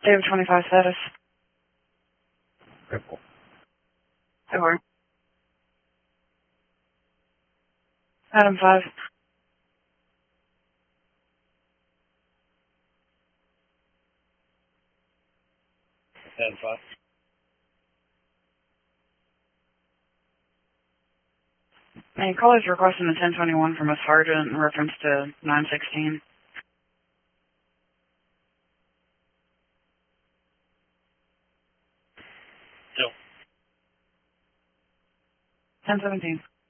David 25 status. Ripple. Over. Adam 5. Adam 5. A caller is requesting a 1021 from a sergeant in reference to 916. Still. 1017.